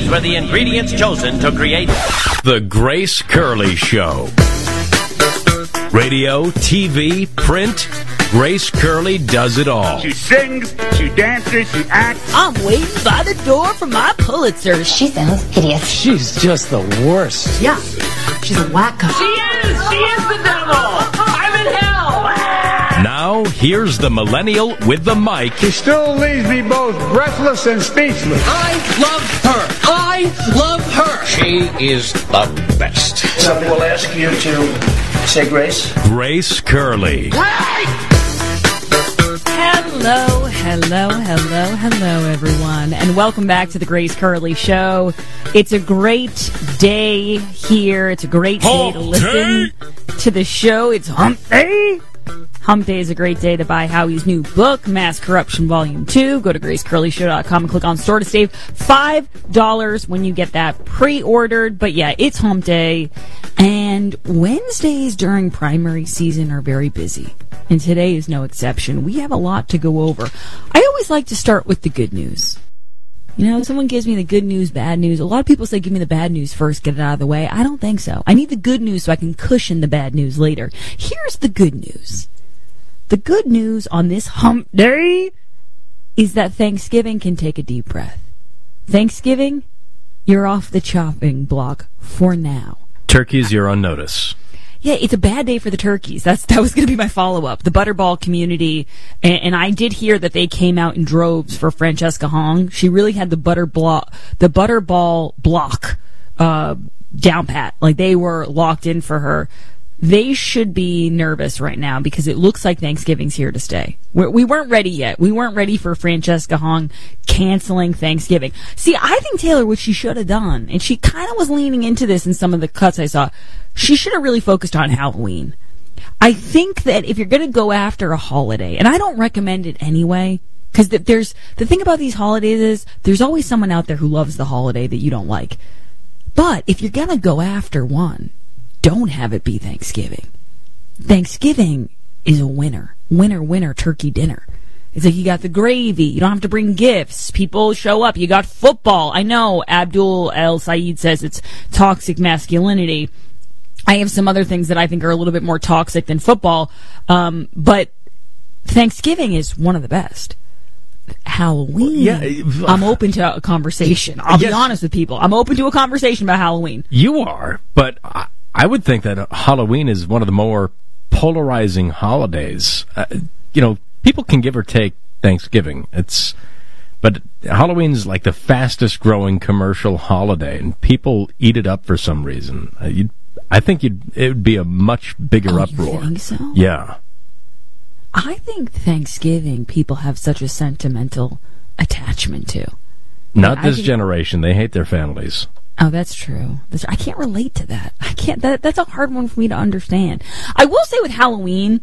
were the ingredients chosen to create The Grace Curley Show. Radio, TV, print, Grace Curley does it all. She sings, she dances, she acts. I'm waiting by the door for my Pulitzer. She sounds hideous. She's just the worst. Yeah, she's a wacko. She is the devil! I'm in hell! Now, here's the millennial with the mic. She still leaves me both breathless and speechless. I love her. I love her. She is the best. Somebody will ask you to say grace. Grace Curley. Hello, everyone, and welcome back to the Grace Curley Show. It's a great day here. It's a great day to listen to the show. It's Hump Day. Hump Day is a great day to buy Howie's new book, Mass Corruption Volume 2. Go to gracecurleyshow.com and click on store to save $5 when you get that pre-ordered. But yeah, it's Hump Day, and Wednesdays during primary season are very busy. And today is no exception. We have a lot to go over. I always like to start with the good news. You know, someone gives me the good news, bad news. A lot of people say give me the bad news first, get it out of the way. I don't think so. I need the good news so I can cushion the bad news later. Here's the good news. The good news on this Hump Day is that Thanksgiving can take a deep breath. Thanksgiving, you're off the chopping block for now. Turkeys, you're on notice. Yeah, it's a bad day for the turkeys. That was going to be my follow-up. The Butterball community, and I did hear that they came out in droves for Francesca Hong. She really had the Butterball block down pat. Like, they were locked in for her. They should be nervous right now because it looks like Thanksgiving's here to stay. We weren't ready yet. We weren't ready for Francesca Hong canceling Thanksgiving. See, I think, Taylor, what she should have done, and she kind of was leaning into this in some of the cuts I saw, she should have really focused on Halloween. I think that if you're going to go after a holiday, and I don't recommend it anyway, because the thing about these holidays is there's always someone out there who loves the holiday that you don't like. But if you're going to go after one, don't have it be Thanksgiving. Thanksgiving is a winner. Winner, turkey dinner. It's like you got the gravy. You don't have to bring gifts. People show up. You got football. I know Abdul El Sayed says it's toxic masculinity. I have some other things that I think are a little bit more toxic than football. But Thanksgiving is one of the best. Halloween, I'm open to a conversation. I'll be honest with people. I'm open to a conversation about Halloween. You are, but I would think that Halloween is one of the more polarizing holidays. People can give or take Thanksgiving. But Halloween's like the fastest growing commercial holiday, and people eat it up for some reason. I think it would be a much bigger uproar. You think so? Yeah. I think Thanksgiving people have such a sentimental attachment to. Not this generation. They hate their families. Oh, that's true. I can't relate to that. I can't. That's a hard one for me to understand. I will say with Halloween,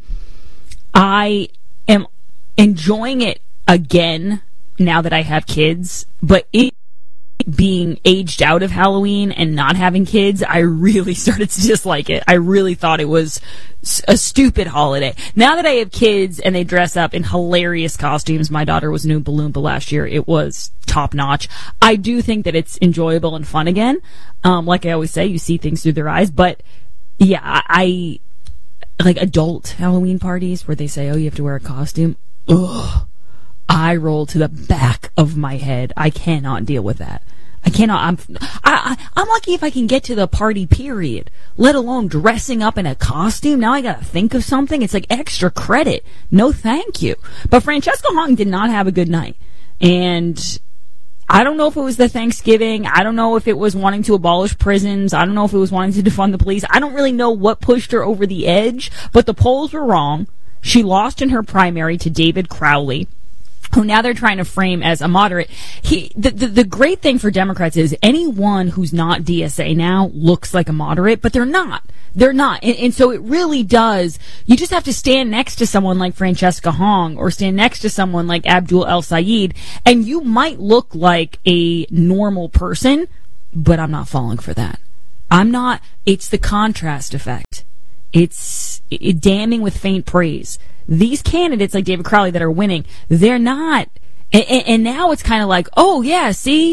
I am enjoying it again now that I have kids, but being aged out of Halloween and not having kids, I really started to dislike it. I really thought it was a stupid holiday. Now that I have kids and they dress up in hilarious costumes, my daughter was new Balloompa last year. It was top notch. I do think that it's enjoyable and fun again. Like I always say, you see things through their eyes. But yeah, I like adult Halloween parties where they say, oh, you have to wear a costume. Ugh. I roll to the back of my head. I cannot deal with that. I cannot. I'm lucky if I can get to the party, period, let alone dressing up in a costume. Now I gotta think of something. It's like extra credit. No thank you. But Francesca Hong did not have a good night. And I don't know if it was the Thanksgiving. I don't know if it was wanting to abolish prisons. I don't know if it was wanting to defund the police. I don't really know what pushed her over the edge. But the polls were wrong. She lost in her primary to David Crowley, who now they're trying to frame as a moderate. The great thing for Democrats is anyone who's not DSA now looks like a moderate, but they're not. They're not. And so it really does. You just have to stand next to someone like Francesca Hong or stand next to someone like Abdul El Sayed, and you might look like a normal person, but I'm not falling for that. I'm not. It's the contrast effect. It's damning with faint praise. These candidates like David Crowley that are winning, they're not. And now it's kind of like, oh, yeah, see,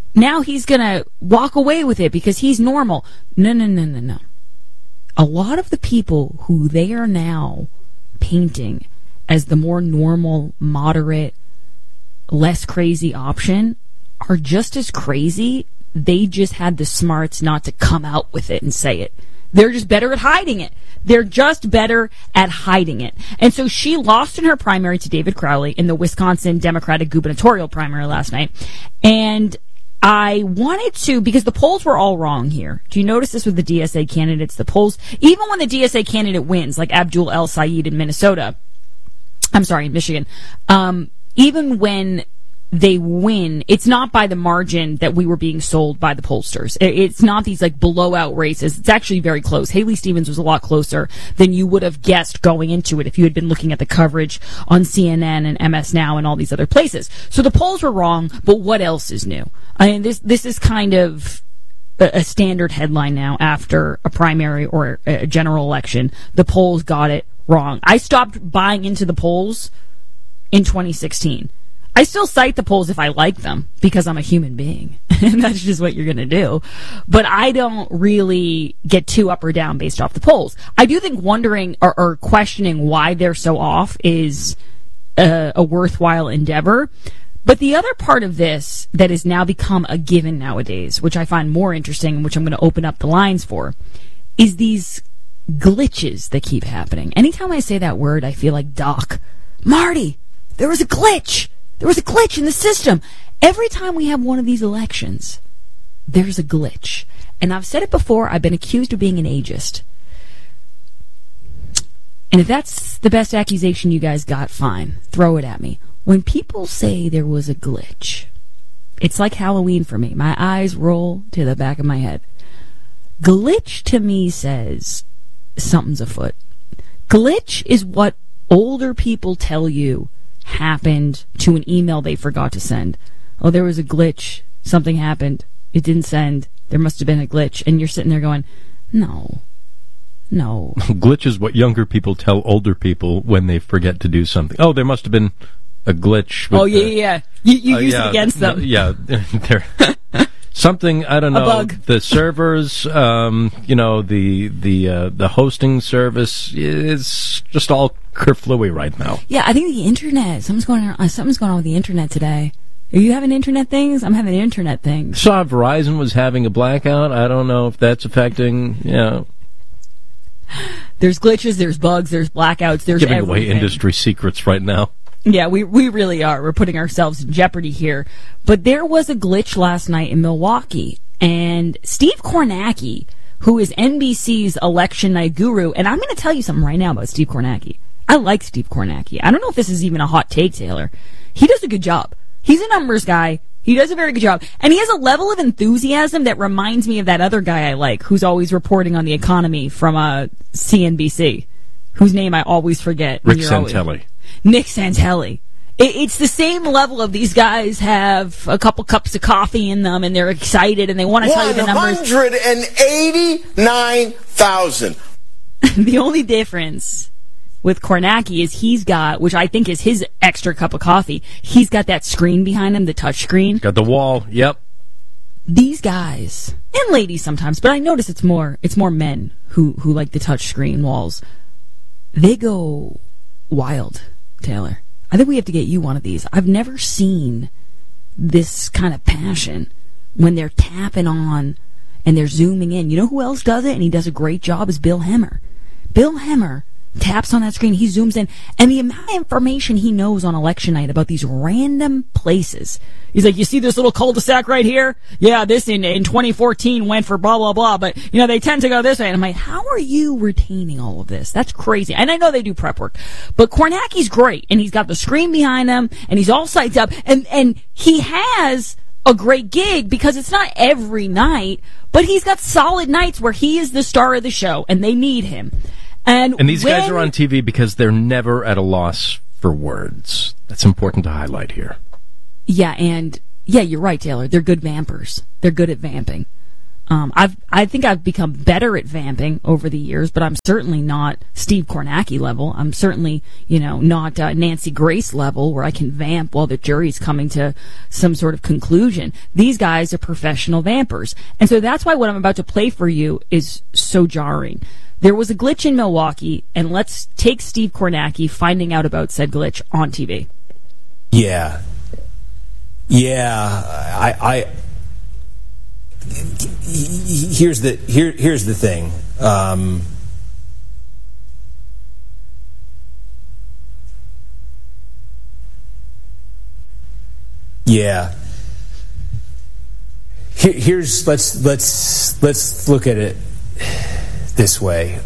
now he's going to walk away with it because he's normal. No. A lot of the people who they are now painting as the more normal, moderate, less crazy option are just as crazy. They just had the smarts not to come out with it and say it. They're just better at hiding it. They're just better at hiding it. And so she lost in her primary to David Crowley in the Wisconsin Democratic gubernatorial primary last night. And I wanted to, because the polls were all wrong here. Do you notice this with the DSA candidates? The polls, even when the DSA candidate wins, like Abdul El Sayed in Michigan, even when they win, it's not by the margin that we were being sold by the pollsters. It's not these like blowout races. It's actually very close. Haley Stevens was a lot closer than you would have guessed going into it if you had been looking at the coverage on CNN and MS Now and all these other places. So the polls were wrong, but what else is new? I mean, this is kind of a standard headline now after a primary or a general election. The polls got it wrong. I stopped buying into the polls in 2016. I still cite the polls if I like them because I'm a human being and that's just what you're going to do. But I don't really get too up or down based off the polls. I do think wondering or questioning why they're so off is a worthwhile endeavor. But the other part of this that has now become a given nowadays, which I find more interesting and which I'm going to open up the lines for, is these glitches that keep happening. Anytime I say that word, I feel like Doc. Marty, there was a glitch. There was a glitch in the system. Every time we have one of these elections, there's a glitch. And I've said it before, I've been accused of being an ageist. And if that's the best accusation you guys got, fine. Throw it at me. When people say there was a glitch, it's like Halloween for me. My eyes roll to the back of my head. Glitch to me says something's afoot. Glitch is what older people tell you happened to an email they forgot to send. Oh, there was a glitch. Something happened. It didn't send. There must have been a glitch. And you're sitting there going, no. Glitch is what younger people tell older people when they forget to do something. Oh, there must have been a glitch. Oh, yeah. You use it against them. Yeah. Something, I don't know. A bug. The servers, the hosting service is just all kerflooey right now. Yeah, I think the internet. Something's going on with the internet today. Are you having internet things? I'm having internet things. Saw Verizon was having a blackout. I don't know if that's affecting, There's glitches, there's bugs, there's blackouts, there's giving everything. away industry secrets right now. Yeah, we really are. We're putting ourselves in jeopardy here. But there was a glitch last night in Milwaukee, and Steve Kornacki, who is NBC's election night guru, and I'm going to tell you something right now about Steve Kornacki. I like Steve Kornacki. I don't know if this is even a hot take, Taylor. He does a good job. He's a numbers guy. He does a very good job. And he has a level of enthusiasm that reminds me of that other guy I like, who's always reporting on the economy from CNBC, whose name I always forget. Rick Santelli. Nick Santelli. It's the same level of these guys have a couple cups of coffee in them and they're excited and they want to tell you the numbers. 189,000. The only difference with Kornacki is he's got, which I think is his extra cup of coffee, he's got that screen behind him, the touch screen. Got the wall, yep. These guys, and ladies sometimes, but I notice it's more men who like the touch screen walls. They go wild, Taylor. I think we have to get you one of these. I've never seen this kind of passion when they're tapping on and they're zooming in. You know who else does it, and he does a great job, is Bill Hemmer. Bill Hemmer taps on that screen, he zooms in, and the amount of information he knows on election night about these random places. He's like, you see this little cul-de-sac right here? Yeah, this in 2014 went for blah, blah, blah, but, they tend to go this way. And I'm like, how are you retaining all of this? That's crazy. And I know they do prep work, but Kornacki's great, and he's got the screen behind him, and he's all psyched up, and he has a great gig because it's not every night, but he's got solid nights where he is the star of the show, and they need him. And these guys are on TV because they're never at a loss for words. That's important to highlight here. Yeah, and you're right, Taylor. They're good vampers. They're good at vamping. I think I've become better at vamping over the years, but I'm certainly not Steve Kornacki level. I'm certainly, not Nancy Grace level where I can vamp while the jury's coming to some sort of conclusion. These guys are professional vampers. And so that's why what I'm about to play for you is so jarring. There was a glitch in Milwaukee, and let's take Steve Kornacki finding out about said glitch on TV. Yeah. Here's the thing. Let's look at it this way.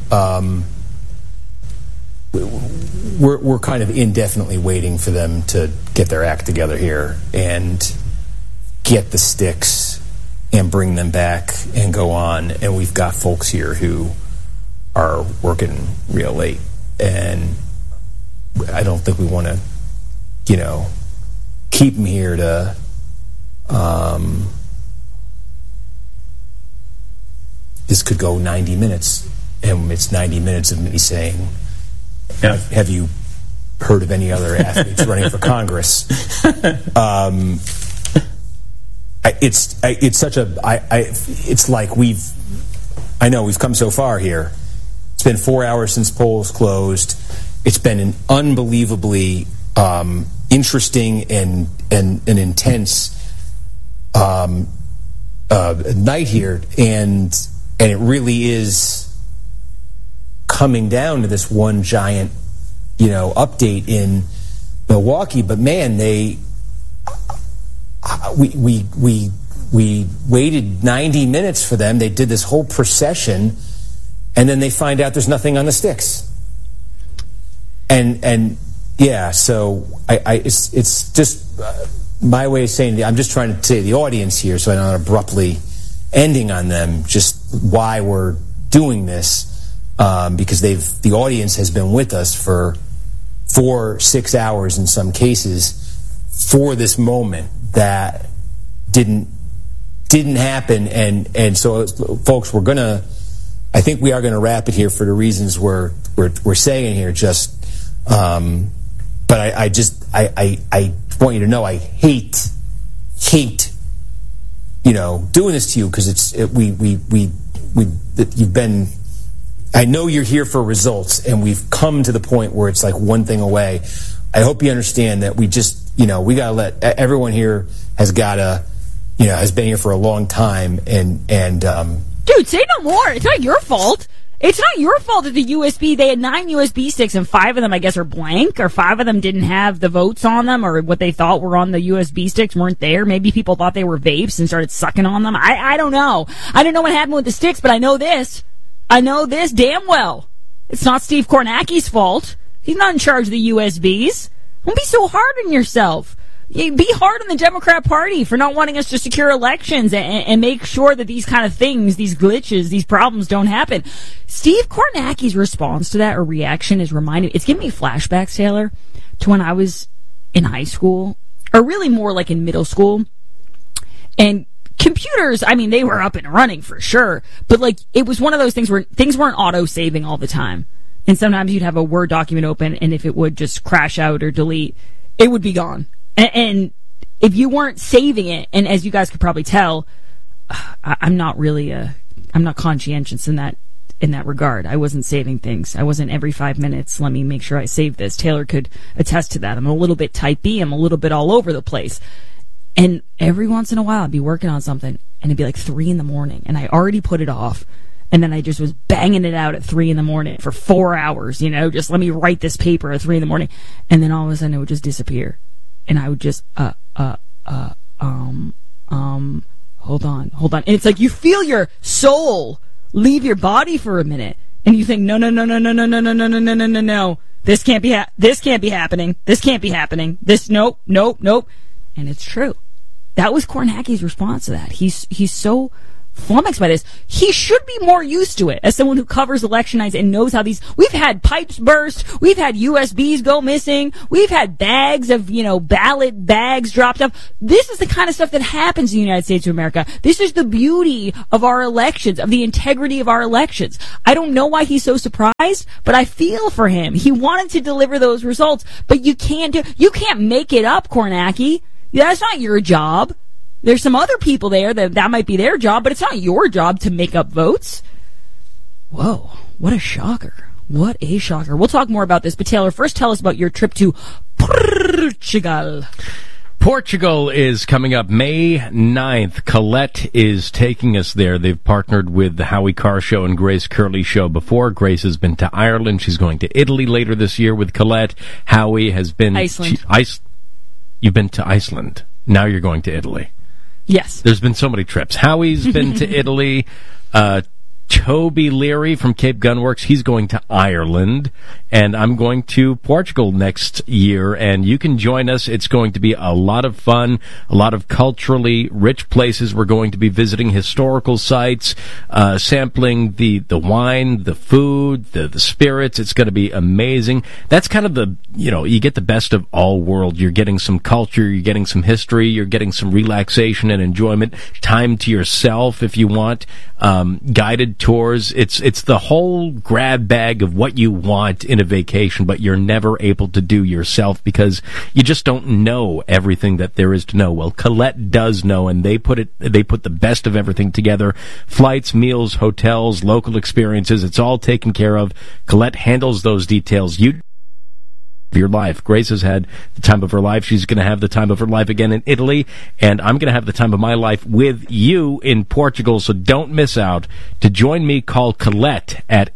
We're kind of indefinitely waiting for them to get their act together here and get the sticks and bring them back and go on. And we've got folks here who are working real late. And I don't think we want to, keep them here to, this could go 90 minutes. And it's 90 minutes of me saying, have you heard of any other athletes running for Congress? It's like we've come so far here. It's been 4 hours since polls closed. It's been an unbelievably interesting and an intense night here, and it really is coming down to this one giant, update in Milwaukee. But man, we waited 90 minutes for them. They did this whole procession, and then they find out there's nothing on the sticks. And yeah, so it's just my way of saying I'm just trying to say to the audience here, so I'm not abruptly ending on them, just why we're doing this. Because the audience has been with us for 4-6 hours in some cases for this moment that didn't happen, and so folks, I think we are gonna wrap it here for the reasons we're saying here. But I want you to know I hate doing this to you, because you've been. I know you're here for results, and we've come to the point where it's like one thing away. I hope you understand that we just, we got to let everyone here has been here for a long time, and dude, say no more. It's not your fault. It's not your fault that the USB, they had 9 USB sticks, and 5 of them, I guess, are blank, or 5 of them didn't have the votes on them, or what they thought were on the USB sticks weren't there. Maybe people thought they were vapes and started sucking on them. I don't know. I don't know what happened with the sticks, but I know this. I know this damn well. It's not Steve Kornacki's fault. He's not in charge of the USBs. Don't be so hard on yourself. Be hard on the Democrat Party for not wanting us to secure elections and make sure that these kind of things, these glitches, these problems don't happen. Steve Kornacki's response to that, or reaction, is it's giving me flashbacks, Taylor, to when I was in high school, or really more like in middle school. And computers, they were up and running for sure, but it was one of those things where things weren't auto-saving all the time. And sometimes you'd have a Word document open, and if it would just crash out or delete, it would be gone. And if you weren't saving it, and as you guys could probably tell, I'm not conscientious in that regard. I wasn't saving things. I wasn't every 5 minutes, let me make sure I save this. Taylor could attest to that. I'm a little bit type B. I'm a little bit all over the place. And every once in a while, I'd be working on something, and it'd be like 3 a.m, and I already put it off. And then I just was banging it out at 3 a.m. for 4 hours, just let me write this paper at 3 a.m. And then all of a sudden it would just disappear. And I would just, hold on. And it's like you feel your soul leave your body for a minute. And you think, no. This can't be happening. This can't be happening. Nope. And it's true. That was Kornacki's response to that. He's so flummoxed by this. He should be more used to it as someone who covers election nights and knows how we've had pipes burst, we've had USBs go missing, we've had bags of, ballot bags dropped off. This is the kind of stuff that happens in the United States of America. This is the beauty of our elections, of the integrity of our elections. I don't know why he's so surprised, but I feel for him. He wanted to deliver those results, but you can't make it up, Kornacki. That's not your job. There's some other people there that might be their job, but it's not your job to make up votes. Whoa, what a shocker. What a shocker. We'll talk more about this, but Taylor, first tell us about your trip to Portugal. Portugal is coming up May 9th. Colette is taking us there. They've partnered with the Howie Carr Show and Grace Curley Show before. Grace has been to Ireland. She's going to Italy later this year with Colette. Howie has been... Iceland. You've been to Iceland. Now you're going to Italy. Yes. There's been so many trips. Howie's been to Italy. Toby Leary from Cape Gunworks, he's going to Ireland, and I'm going to Portugal next year, and you can join us. It's going to be a lot of fun, a lot of culturally rich places. We're going to be visiting historical sites, sampling the wine, the food, the spirits. It's going to be amazing. That's kind of you get the best of all worlds. You're getting some culture, you're getting some history, you're getting some relaxation and enjoyment, time to yourself if you want, guided tours. It's the whole grab bag of what you want in a vacation, but you're never able to do yourself because you just don't know everything that there is to know. Well, Colette does know, and they put the best of everything together. Flights, meals, hotels, local experiences, it's all taken care of. Colette handles those details. Your life. Grace has had the time of her life. She's going to have the time of her life again in Italy, and I'm going to have the time of my life with you in Portugal, so don't miss out. To join me, call Colette at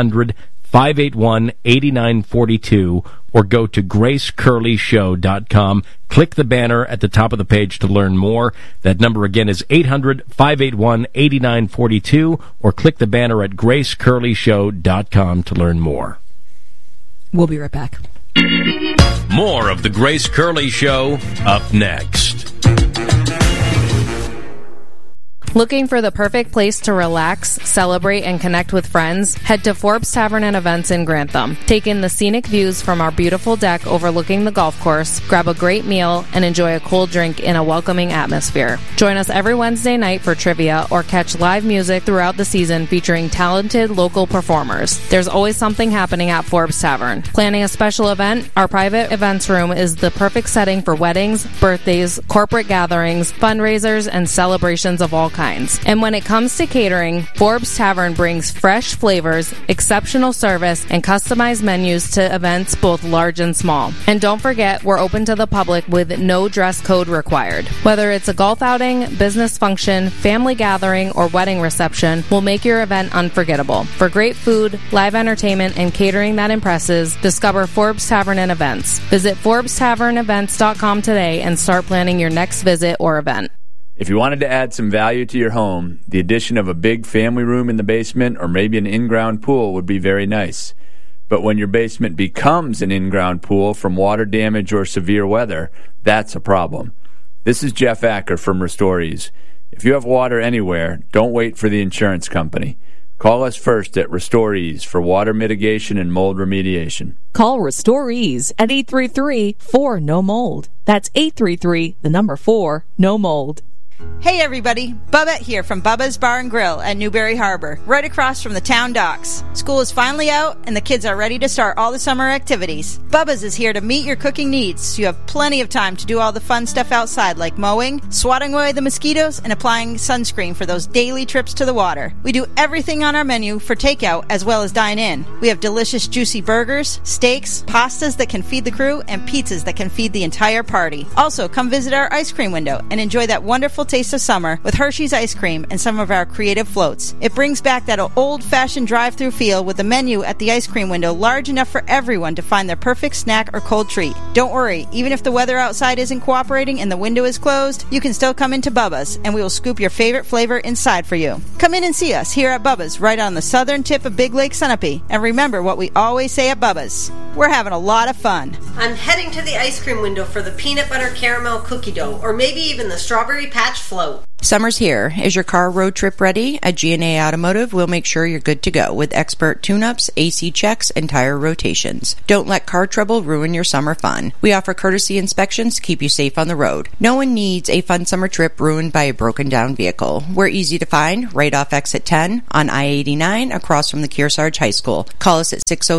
800-581-8942 or go to gracecurleyshow.com. Click the banner at the top of the page to learn more. That number again is 800-581-8942 or click the banner at gracecurleyshow.com to learn more. We'll be right back. More of the Grace Curley Show up next. Looking for the perfect place to relax, celebrate, and connect with friends? Head to Forbes Tavern and Events in Grantham. Take in the scenic views from our beautiful deck overlooking the golf course, grab a great meal, and enjoy a cold drink in a welcoming atmosphere. Join us every Wednesday night for trivia or catch live music throughout the season featuring talented local performers. There's always something happening at Forbes Tavern. Planning a special event? Our private events room is the perfect setting for weddings, birthdays, corporate gatherings, fundraisers, and celebrations of all kinds. And when it comes to catering, Forbes Tavern brings fresh flavors, exceptional service, and customized menus to events both large and small. And don't forget, we're open to the public with no dress code required. Whether it's a golf outing, business function, family gathering, or wedding reception, we'll make your event unforgettable. For great food, live entertainment, and catering that impresses, discover Forbes Tavern and Events. Visit ForbesTavernEvents.com today and start planning your next visit or event. If you wanted to add some value to your home, the addition of a big family room in the basement or maybe an in-ground pool would be very nice. But when your basement becomes an in-ground pool from water damage or severe weather, that's a problem. This is Jeff Acker from Restorees. If you have water anywhere, don't wait for the insurance company. Call us first at Restorees for water mitigation and mold remediation. Call Restorees at 833-4-NO-MOLD. That's 833-4-NO-MOLD. Hey everybody, Bubba here from Bubba's Bar and Grill at Newberry Harbor, right across from the town docks. School is finally out and the kids are ready to start all the summer activities. Bubba's is here to meet your cooking needs, so you have plenty of time to do all the fun stuff outside like mowing, swatting away the mosquitoes, and applying sunscreen for those daily trips to the water. We do everything on our menu for takeout as well as dine in. We have delicious juicy burgers, steaks, pastas that can feed the crew, and pizzas that can feed the entire party. Also, come visit our ice cream window and enjoy that wonderful taste of summer with Hershey's ice cream and some of our creative floats. It brings back that old-fashioned drive-through feel with the menu at the ice cream window large enough for everyone to find their perfect snack or cold treat. Don't worry, even if the weather outside isn't cooperating and the window is closed, you can still come into Bubba's and we will scoop your favorite flavor inside for you. Come in and see us here at Bubba's right on the southern tip of Big Lake Sunapee. And remember what we always say at Bubba's. we're having a lot of fun. I'm heading to the ice cream window for the peanut butter caramel cookie dough, or maybe even the strawberry patch float. Summer's here. Is your car road trip ready? At G&A Automotive, we'll make sure you're good to go with expert tune-ups, AC checks, and tire rotations. Don't let car trouble ruin your summer fun. We offer courtesy inspections to keep you safe on the road. No one needs a fun summer trip ruined by a broken down vehicle. We're easy to find right off exit 10 on I-89 across from the Kearsarge High School. Call us at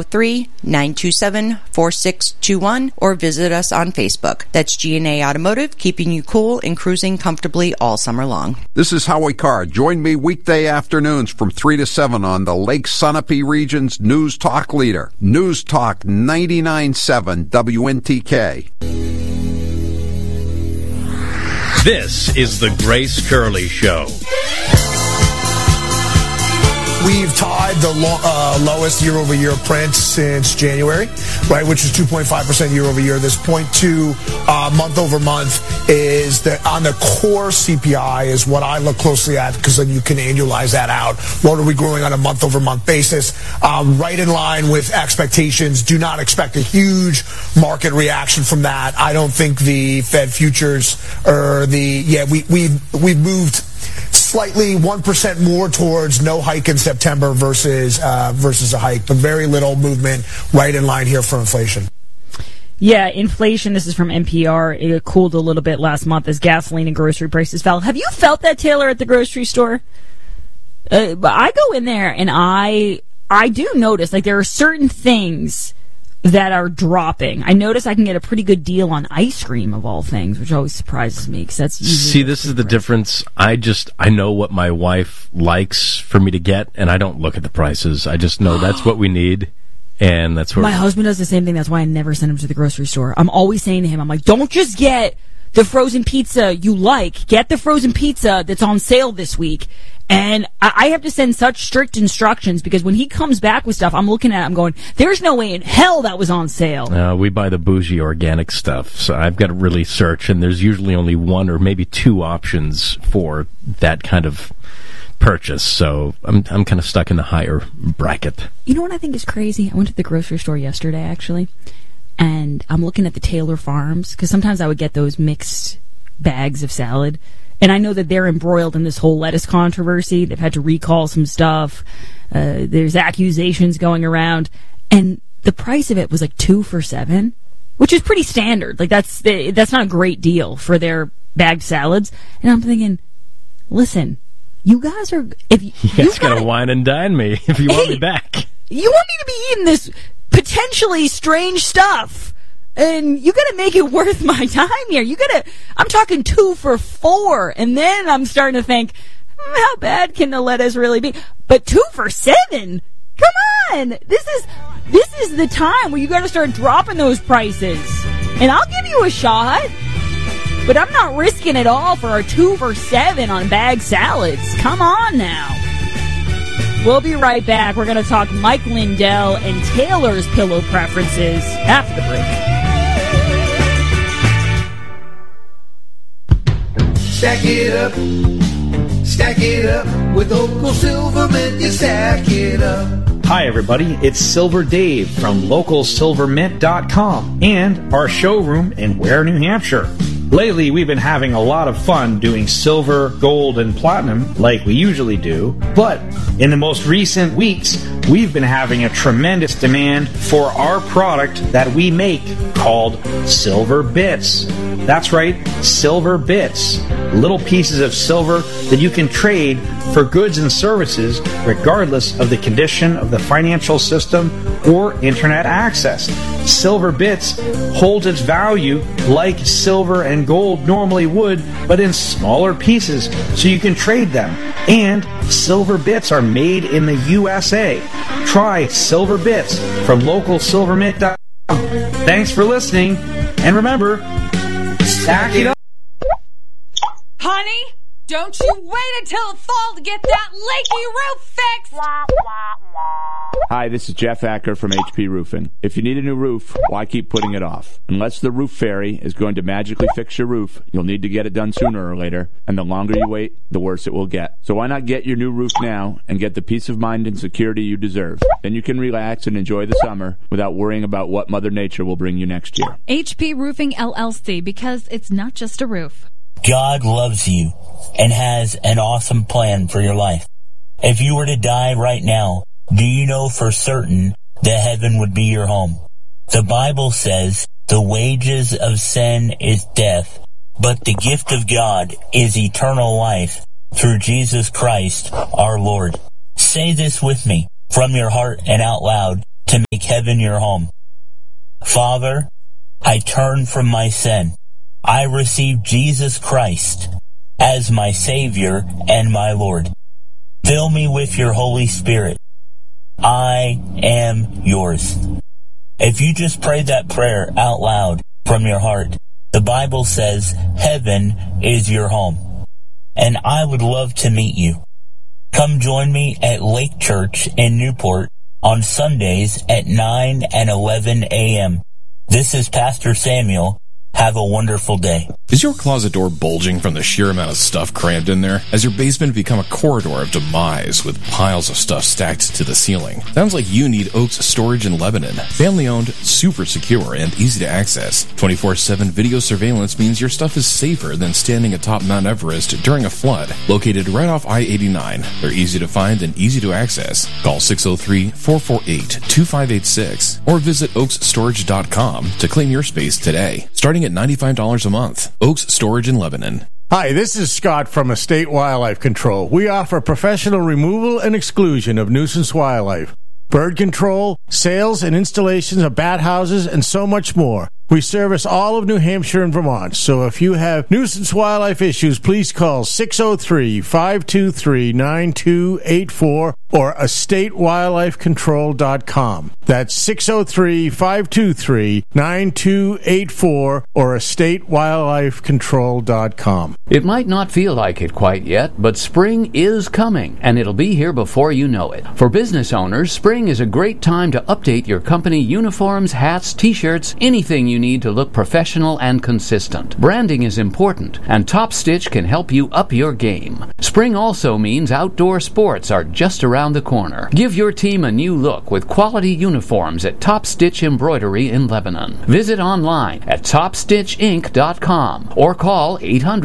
603-927-4621 or visit us on Facebook. That's G&A Automotive, keeping you cool and cruising comfortably all summer long. This is Howie Carr. Join me weekday afternoons from 3 to 7 on the Lake Sunapee region's News Talk leader, News Talk 99.7 WNTK. This is the Grace Curley Show. We've tied the lowest year-over-year print since January, right, which is 2.5% year-over-year. This 0.2 month-over-month is on the core CPI is what I look closely at, because then you can annualize that out. What are we growing on a month-over-month basis? Right in line with expectations. Do not expect a huge market reaction from that. I don't think the Fed futures or we've moved slightly 1% more towards no hike in September versus a hike, but very little movement right in line here for inflation. Yeah, inflation, this is from NPR, it cooled a little bit last month as gasoline and grocery prices fell. Have you felt that, Taylor, at the grocery store? But I go in there and I do notice, like, there are certain things that are dropping. I notice I can get a pretty good deal on ice cream, of all things, which always surprises me, because that's usually... See, this is the difference. I know what my wife likes for me to get, and I don't look at the prices. I just know that's what we need, and that's where... My husband does the same thing. That's why I never send him to the grocery store. I'm always saying to him, I'm like, don't just get the frozen pizza you like. Get the frozen pizza that's on sale this week. And I have to send such strict instructions, because when he comes back with stuff, I'm looking at it, I'm going, there's no way in hell that was on sale. We buy the bougie organic stuff, so I've got to really search, and there's usually only one or maybe two options for that kind of purchase, so I'm kind of stuck in the higher bracket. You know what I think is crazy? I went to the grocery store yesterday, actually, and I'm looking at the Taylor Farms, because sometimes I would get those mixed bags of salad. And I know that they're embroiled in this whole lettuce controversy. They've had to recall some stuff. There's accusations going around. And the price of it was like 2 for $7, which is pretty standard. Like, that's not a great deal for their bagged salads. And I'm thinking, listen, you guys are... You guys got to wine and dine me if you want me back. You want me to be eating this potentially strange stuff. And you gotta make it worth my time here. I'm talking 2 for $4. And then I'm starting to think, how bad can the lettuce really be? But 2 for $7? Come on! This is the time where you gotta start dropping those prices. And I'll give you a shot. But I'm not risking it all for a 2 for $7 on bagged salads. Come on now. We'll be right back. We're gonna talk Mike Lindell and Taylor's pillow preferences after the break. Stack it up, with Local Silvermint, you stack it up. Hi everybody, it's Silver Dave from LocalSilverMint.com and our showroom in Ware, New Hampshire. Lately, we've been having a lot of fun doing silver, gold, and platinum like we usually do, but in the most recent weeks, we've been having a tremendous demand for our product that we make called Silver Bits. That's right, Silver Bits. Little pieces of silver that you can trade for goods and services regardless of the condition of the financial system or internet access. Silver Bits holds its value like silver and gold normally would, but in smaller pieces so you can trade them. And Silver Bits are made in the USA. Try Silver Bits from LocalSilverMint.com. Thanks for listening, and remember, stack it up. Honey, Don't you wait until the fall to get that leaky roof fixed! Hi, this is Jeff Acker from HP Roofing. If you need a new roof, why keep putting it off? Unless the roof fairy is going to magically fix your roof, you'll need to get it done sooner or later, and the longer you wait, the worse it will get. So why not get your new roof now and get the peace of mind and security you deserve? Then you can relax and enjoy the summer without worrying about what Mother Nature will bring you next year. HP Roofing LLC, because it's not just a roof. God loves you and has an awesome plan for your life. If you were to die right now, do you know for certain that heaven would be your home? The Bible says the wages of sin is death, but the gift of God is eternal life through Jesus Christ our Lord. Say this with me from your heart and out loud to make heaven your home. Father, I turn from my sin. I receive Jesus Christ as my Savior and my Lord. Fill me with your Holy Spirit. I am yours. If you just prayed that prayer out loud from your heart, the Bible says heaven is your home. And I would love to meet you. Come join me at Lake Church in Newport on Sundays at 9 and 11 a.m. This is Pastor Samuel. Have a wonderful day. Is your closet door bulging from the sheer amount of stuff crammed in there? Has your basement become a corridor of demise with piles of stuff stacked to the ceiling? Sounds like you need Oaks Storage in Lebanon. Family owned, super secure, and easy to access. 24/7 video surveillance means your stuff is safer than standing atop Mount Everest during a flood. Located right off I-89, they're easy to find and easy to access. Call 603-448-2586 or visit oaksstorage.com to claim your space today. Starting at $95 a month. Oaks Storage in Lebanon. Hi, this is Scott from Estate Wildlife Control. We offer professional removal and exclusion of nuisance wildlife, bird control, sales and installations of bat houses, and so much more. We service all of New Hampshire and Vermont, so if you have nuisance wildlife issues, please call 603-523-9284 or estatewildlifecontrol.com. That's 603-523-9284 or estatewildlifecontrol.com. It might not feel like it quite yet, but spring is coming, and it'll be here before you know it. For business owners, spring is a great time to update your company uniforms, hats, t-shirts, anything you need to look professional and consistent. Branding is important, and Top Stitch can help you up your game. Spring also means outdoor sports are just around the corner. Give your team a new look with quality uniforms at Top Stitch Embroidery in Lebanon. Visit online at topstitchinc.com or call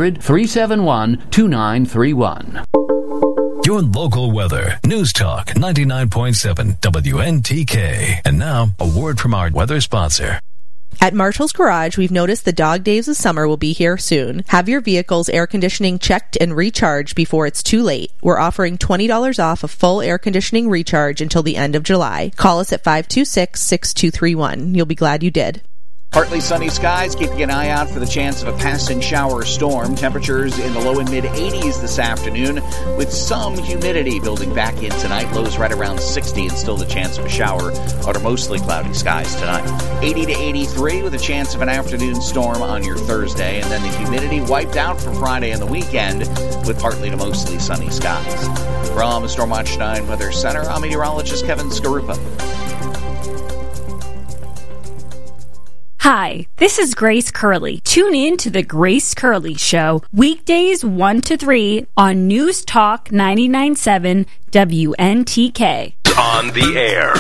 800-371-2931. Your local weather. News Talk 99.7 WNTK. And now, a word from our weather sponsor. At Marshall's Garage, we've noticed the dog days of summer will be here soon. Have your vehicle's air conditioning checked and recharged before it's too late. We're offering $20 off a full air conditioning recharge until the end of July. Call us at 526-6231. You'll be glad you did. Partly sunny skies, keeping an eye out for the chance of a passing shower storm. Temperatures in the low and mid-80s this afternoon, with some humidity building back in tonight. Lows right around 60 and still the chance of a shower under mostly cloudy skies tonight. 80 to 83 with a chance of an afternoon storm on your Thursday. And then the humidity wiped out for Friday and the weekend with partly to mostly sunny skies. From the Stormwatch 9 Weather Center, I'm meteorologist Kevin Skarupa. Hi, this is Grace Curley. Tune in to the Grace Curley Show, weekdays 1 to 3 on News Talk 99.7 WNTK. On the air.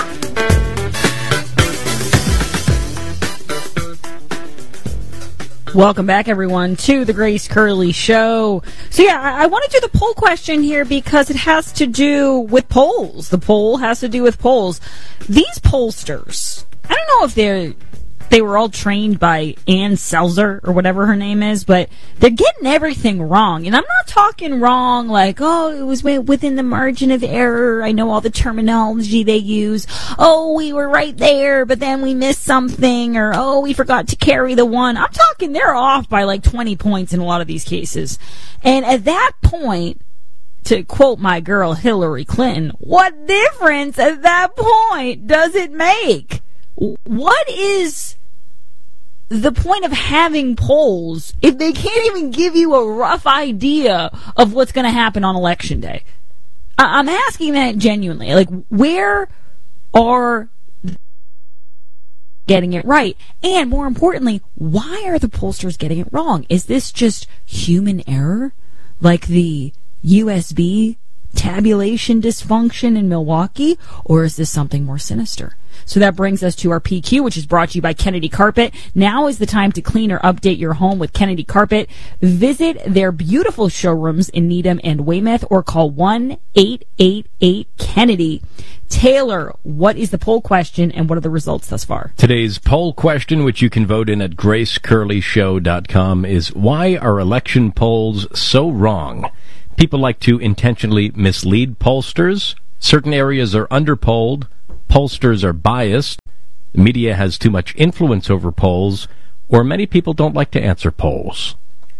Welcome back, everyone, to the Grace Curley Show. So, I want to do the poll question here because it has to do with polls. The poll has to do with polls. These pollsters, I don't know if they were all trained by Ann Selzer or whatever her name is, but they're getting everything wrong. And I'm not talking wrong like, oh, it was within the margin of error. I know all the terminology they use. Oh, we were right there, but then we missed something. Or, oh, we forgot to carry the one. I'm talking they're off by like 20 points in a lot of these cases. And at that point, to quote my girl Hillary Clinton, what difference at that point does it make? What is the point of having polls if they can't even give you a rough idea of what's going to happen on Election Day? I'm asking that genuinely. Like, where are getting it right? And more importantly, why are the pollsters getting it wrong? Is this just human error? Like the USB tabulation dysfunction in Milwaukee? Or is this something more sinister? So that brings us to our PQ, which is brought to you by Kennedy Carpet. Now is the time to clean or update your home with Kennedy Carpet. Visit their beautiful showrooms in Needham and Weymouth or call 1-888-KENNEDY. Taylor, what is the poll question and what are the results thus far? Today's poll question, which you can vote in at gracecurleyshow.com, is why are election polls so wrong? People like to intentionally mislead pollsters. Certain areas are underpolled. Pollsters are biased, the media has too much influence over polls, or many people don't like to answer polls.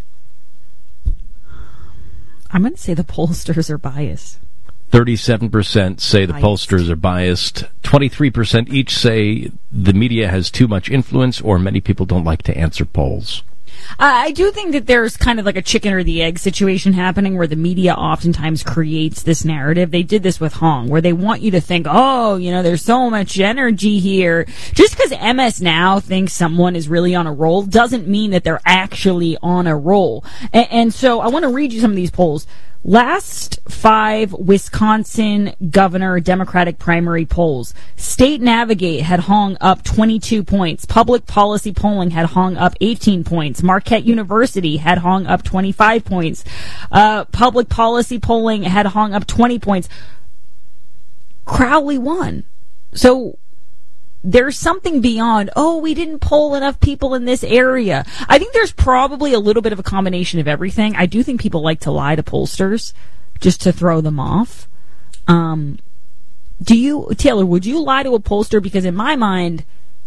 I'm going to say the pollsters are biased. 37% say the pollsters are biased. 23% each say the media has too much influence, or many people don't like to answer polls. I do think that there's kind of like a chicken or the egg situation happening where the media oftentimes creates this narrative. They did this with Hong, where they want you to think, oh, you know, there's so much energy here. Just because MS Now thinks someone is really on a roll doesn't mean that they're actually on a roll. And so I want to read you some of these polls. Last 5 Wisconsin governor Democratic primary polls. State Navigate had Hong up 22 points. Public Policy Polling had Hong up 18 points. Marquette University had Hong up 25 points. Public Policy Polling had Hong up 20 points. Crowley won. So there's something beyond, oh, we didn't poll enough people in this area. I think there's probably a little bit of a combination of everything. I do think people like to lie to pollsters just to throw them off. Taylor, would you lie to a pollster? Because in my mind,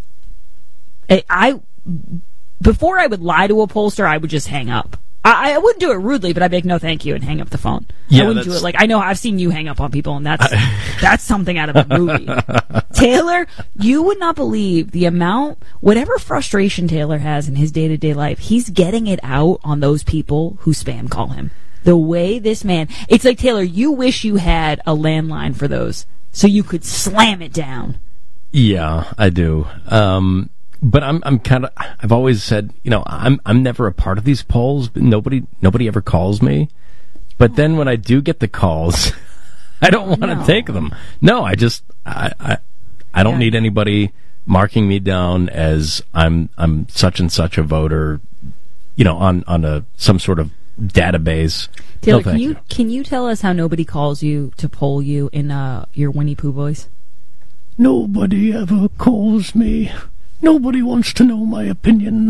before I would lie to a pollster, I would just hang up. I wouldn't do it rudely, but I'd be like, no, thank you, and hang up the phone. Yeah, I wouldn't do it like, I know I've seen you hang up on people, and that's something out of a movie. Taylor, you would not believe the amount, whatever frustration Taylor has in his day-to-day life, he's getting it out on those people who spam call him. The way this man, it's like, Taylor, you wish you had a landline for those, so you could slam it down. Yeah, I do. But I'm kind of, I've always said, you know, I'm never a part of these polls. Nobody ever calls me. But then when I do get the calls, I don't want to take them. No, I don't need anybody marking me down as I'm such and such a voter, you know, on some sort of database. Taylor, can you tell us how nobody calls you to poll you in your Winnie Pooh voice? Nobody ever calls me. Nobody wants to know my opinion.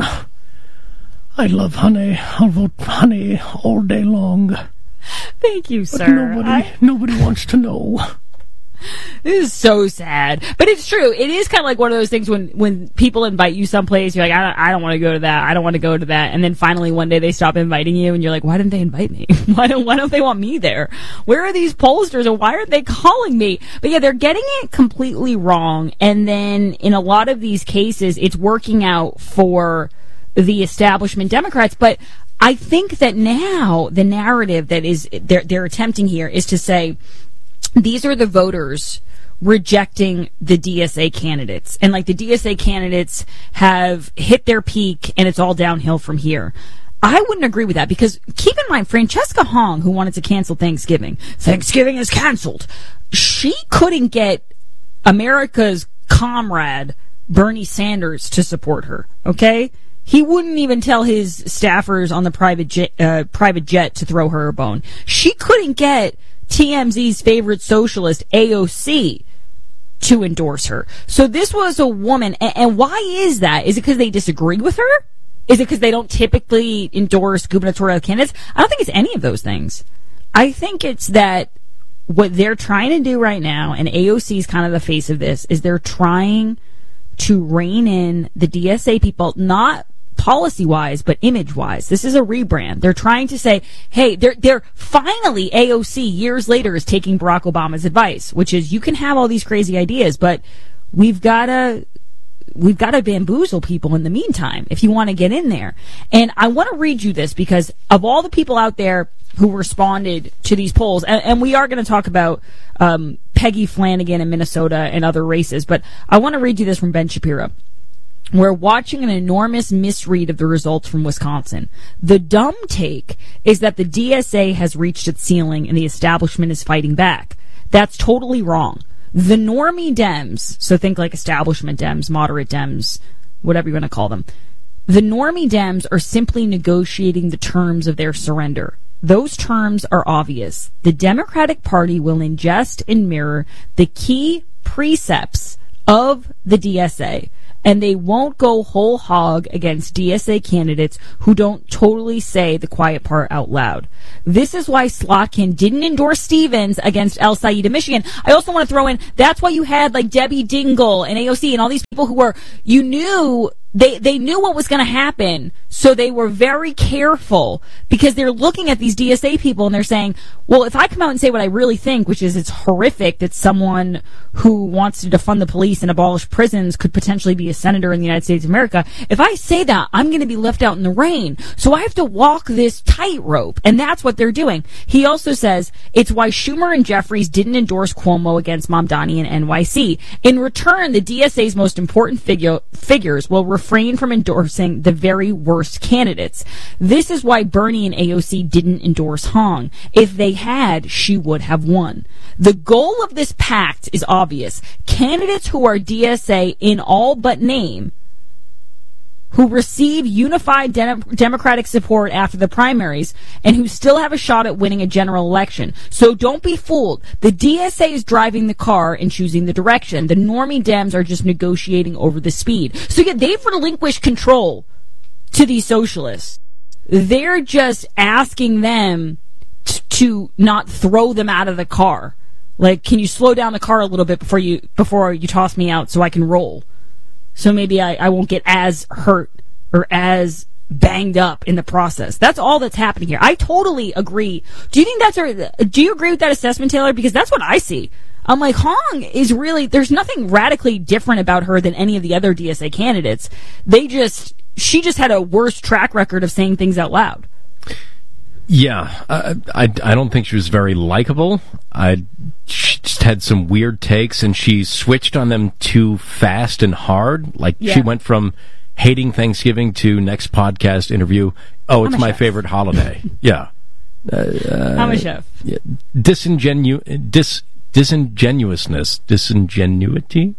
I love honey. I'll vote honey all day long. Thank you, but sir. Nobody wants to know. This is so sad. But it's true. It is kind of like one of those things when people invite you someplace, you're like, I don't want to go to that. I don't want to go to that. And then finally one day they stop inviting you and you're like, why didn't they invite me? Why don't they want me there? Where are these pollsters and why aren't they calling me? But yeah, they're getting it completely wrong. And then in a lot of these cases, it's working out for the establishment Democrats. But I think that now the narrative that is they're attempting here is to say, these are the voters rejecting the DSA candidates. And like the DSA candidates have hit their peak and it's all downhill from here. I wouldn't agree with that because keep in mind, Francesca Hong, who wanted to cancel Thanksgiving is canceled. She couldn't get America's comrade, Bernie Sanders, to support her. Okay? He wouldn't even tell his staffers on the private jet to throw her a bone. She couldn't get TMZ's favorite socialist, AOC, to endorse her. So this was a woman, and why is that? Is it because they disagree with her? Is it because they don't typically endorse gubernatorial candidates? I don't think it's any of those things. I think it's that what they're trying to do right now, and AOC is kind of the face of this, is they're trying to rein in the DSA people, not policy-wise, but image-wise. This is a rebrand. They're trying to say, hey, they're finally, AOC, years later, is taking Barack Obama's advice, which is you can have all these crazy ideas, but we've got to we've got to bamboozle people in the meantime if you want to get in there. And I want to read you this because of all the people out there who responded to these polls, and we are going to talk about Peggy Flanagan in Minnesota and other races, but I want to read you this from Ben Shapiro. We're watching an enormous misread of the results from Wisconsin. The dumb take is that the DSA has reached its ceiling and the establishment is fighting back. That's totally wrong. The normie Dems, so think like establishment Dems, moderate Dems, whatever you want to call them, the normie Dems are simply negotiating the terms of their surrender. Those terms are obvious. The Democratic Party will ingest and mirror the key precepts of the DSA, and they won't go whole hog against DSA candidates who don't totally say the quiet part out loud. This is why Slotkin didn't endorse Stevens against El Said in Michigan. I also want to throw in, that's why you had like Debbie Dingell and AOC and all these people who were, you knew, they knew what was going to happen, so they were very careful because they're looking at these DSA people and they're saying, well, if I come out and say what I really think, which is it's horrific that someone who wants to defund the police and abolish prisons could potentially be a senator in the United States of America, if I say that, I'm going to be left out in the rain. So I have to walk this tightrope, and that's what they're doing. He also says it's why Schumer and Jeffries didn't endorse Cuomo against Mamdani and NYC. In return, the DSA's most important figures will refrain from endorsing the very worst candidates. This is why Bernie and AOC didn't endorse Hong. If they had, she would have won. The goal of this pact is obvious. Candidates who are DSA in all but name, who receive unified Democratic support after the primaries, and who still have a shot at winning a general election. So don't be fooled. The DSA is driving the car and choosing the direction. The normie Dems are just negotiating over the speed. So yeah, they've relinquished control to these socialists. They're just asking them to not throw them out of the car. Like, can you slow down the car a little bit before you toss me out so I can roll? So maybe I won't get as hurt or as banged up in the process. That's all that's happening here. I totally agree. Do you agree with that assessment, Taylor? Because that's what I see. I'm like, Hong is really, there's nothing radically different about her than any of the other DSA candidates. She just had a worse track record of saying things out loud. Yeah, I don't think she was very likable. She just had some weird takes, and she switched on them too fast and hard. Like, she went from hating Thanksgiving to next podcast interview, oh, it's my favorite holiday. Yeah. I'm a chef. Yeah. Disingenuity.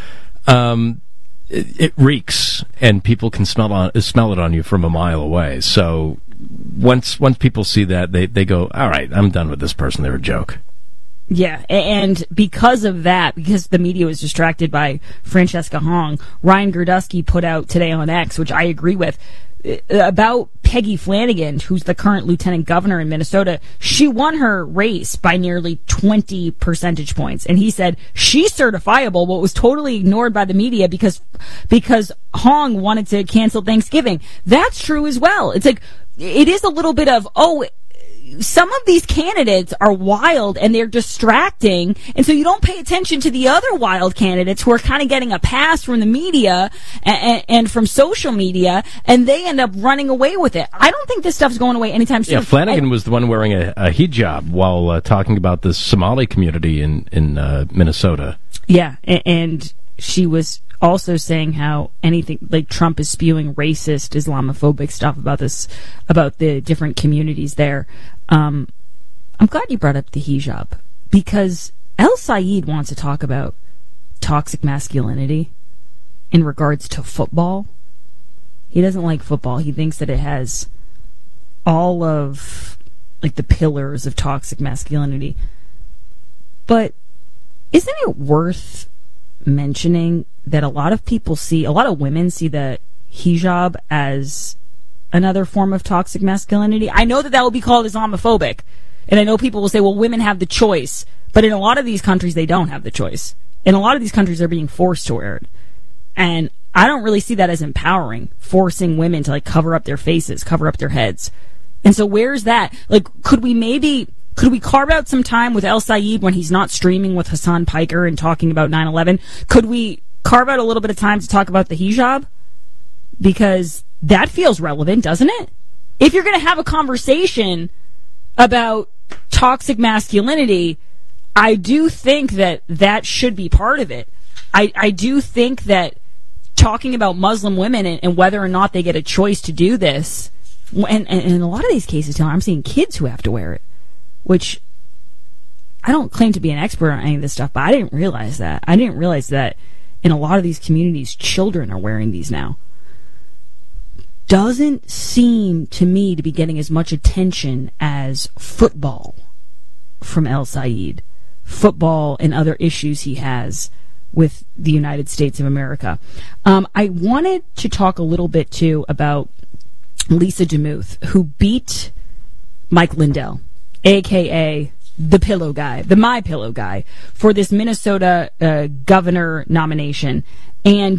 It reeks, and people can smell it on you from a mile away. So once people see that, they go, all right, I'm done with this person. They're a joke. Yeah, and because of that, because the media was distracted by Francesca Hong, Ryan Girdusky put out today on X, which I agree with, about Peggy Flanagan, who's the current lieutenant governor in Minnesota. She won her race by nearly 20 percentage points. And he said she's certifiable, what was totally ignored by the media because Hong wanted to cancel Thanksgiving. That's true as well. It's like, it is a little bit of, some of these candidates are wild and they're distracting, and so you don't pay attention to the other wild candidates who are kind of getting a pass from the media and from social media, and they end up running away with it. I don't think this stuff's going away anytime soon. Yeah, Flanagan was the one wearing a hijab while talking about the Somali community in Minnesota. Yeah, and she was also saying how anything like Trump is spewing racist, Islamophobic stuff about the different communities there. I'm glad you brought up the hijab, because El Said wants to talk about toxic masculinity in regards to football. He doesn't like football. He thinks that it has all of like the pillars of toxic masculinity. But isn't it worth mentioning that a lot of women see the hijab as another form of toxic masculinity? I know that will be called Islamophobic, and I know people will say, well, women have the choice, but in a lot of these countries they don't have the choice. In a lot of these countries they're being forced to wear it, and I don't really see that as empowering, forcing women to like cover up their faces, cover up their heads. And so where's that? Like, could we carve out some time with El Said when he's not streaming with Hassan Piker and talking about 9/11? Could we carve out a little bit of time to talk about the hijab? Because that feels relevant, doesn't it? If you're going to have a conversation about toxic masculinity, I do think that should be part of it. I do think that talking about Muslim women and whether or not they get a choice to do this, and in a lot of these cases, I'm seeing kids who have to wear it, which I don't claim to be an expert on any of this stuff, but I didn't realize that. I didn't realize that in a lot of these communities, children are wearing these now. Doesn't seem to me to be getting as much attention as football from El Sayed. Football and other issues he has with the United States of America. I wanted to talk a little bit, too, about Lisa DeMuth, who beat Mike Lindell, a.k.a. the Pillow Guy, the My Pillow Guy, for this Minnesota governor nomination. And